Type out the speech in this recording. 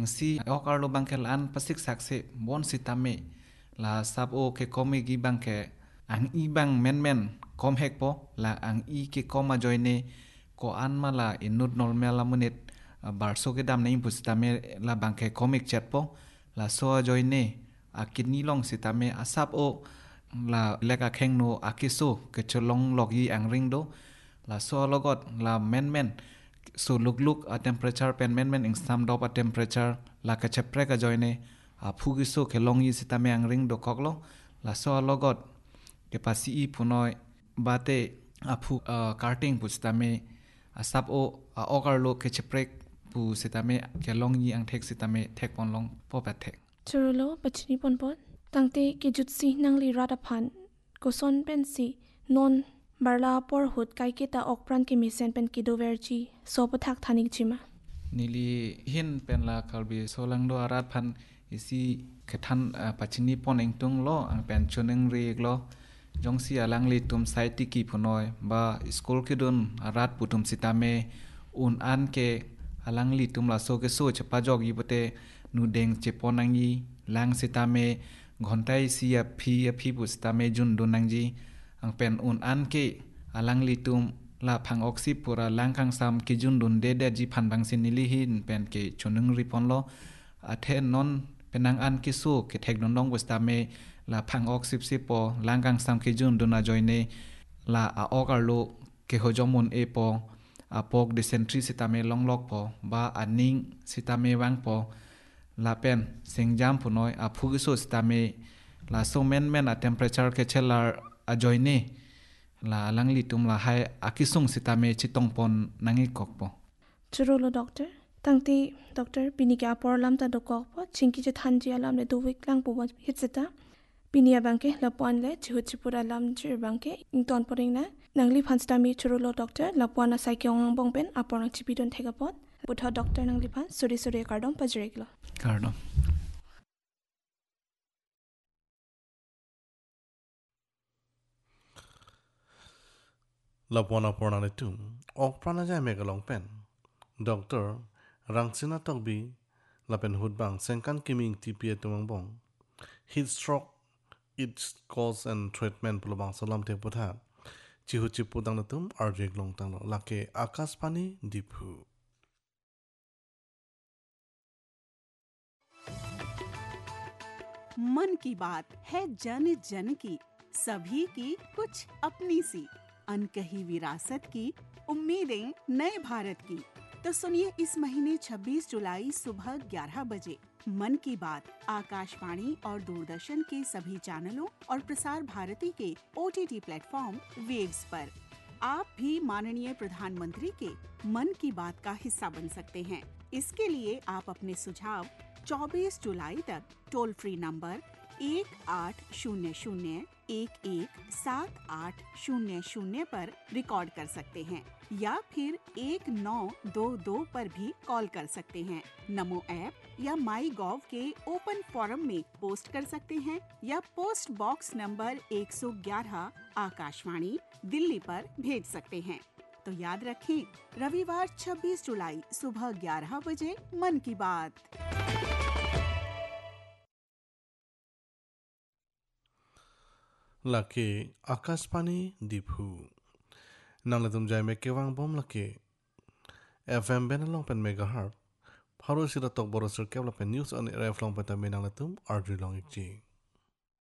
si okarlo bangke lan pasik sakse bon sitame la sab o ke komi gi bangke ang i bang men kom hek po la ang i ke koma joine ko an mala inut normal la munit barso ke dam nei pusitame la bangke komik chat po la so joine akini long sitame asap o la leka kheng no akiso ke cholong logi ang ring do la so logot la men so look a temperature pen men ing sam dop a temperature la ka chepre ka joine a phugi so ke long yi sitame ang ring do koklo la so logot ke pasi i punoi bate a phu karting pusitame asap o a okarlo ke chepre pu sitame ke long yi ang thek sitame thek pon long po pa thek churulo pachini pon tangte ke jutsi nangli radapan koson pensi non barla por hut kai ke ta okpran ke misen pen ki doverchi so pathak thanik chima nili hin pen la kalbi solang do arat phan isi khethan pachini pon engtung lo ang pen chuneng ri lo jongsi alang li tum sai tiki phunoi ba school ke dun arat putum sitame un an ke alang li tum la so ke so chapa jog yibote nu deng cheponang yi lang sitame घंटाई C अफी पुस्तामे Jun दुनांगजी ang pen un an ke alang litum la phang oxy pura langkang sam ki jun dun de ji phan bang sin nili hin pen ke chunung ripon lo athe non penang an ki su ke thek non dong pustame la phang oxy si po langkang sam ki jun duna joine la a okar lo ke hojomun e po a pok dysentery sitame longlok po ba aning sitame wang po la pen sengjam punoi a phugiso stame la so men a temperature ke chelar a joine la langli tum la hai akisung sitame chitong pon nangi kokpo churulo doctor tangti doctor pinika porlam ta dokok po chingki je thanji alam le do week lang po hitseta pinia bangke lapon le chipura lam chir bangke ington poring na nangli phanstami churulo doctor lapona saikyong bongpen apona chipidon thegapot butha doctor nangli phan suri kardom pajreklo kardom lapona porna le tum ok prana jai megalong pen doctor rangsina tokbi lapen hudbang sengkan kiming tpa tumang bong heat stroke its cause and treatment pulobang salam te putha chihu chipu dang tum arjek long tang lo lake akas pani diphu मन की बात है जन जन की, सभी की कुछ अपनी सी, अनकही विरासत की, उम्मीदें नए भारत की। तो सुनिए इस महीने 26 जुलाई सुबह 11 बजे मन की बात आकाशवाणी और दूरदर्शन के सभी चैनलों और प्रसार भारती के OTT प्लेटफॉर्म वेव्स पर। आप भी माननीय प्रधानमंत्री के मन की बात का हिस्सा बन सकते हैं। इसके लिए आप अपने सुझाव 24 जुलाई तक टोल फ्री नंबर 1800-117800 पर रिकॉर्ड कर सकते हैं या फिर 1922 पर भी कॉल कर सकते हैं। नमो ऐप या माई गॉव के ओपन फोरम में पोस्ट कर सकते हैं या post box number 111 Akashvani Delhi पर भेज सकते हैं। तो याद रखें, रविवार 26 जुलाई सुबह 11 बजे मन की बात। lake akaspani diphu nangla tum jai me kewang bom lake fm benalong pen megahertz pharo sira tok boro sir kebla pen news on air long pen nangla tum arjulong ikji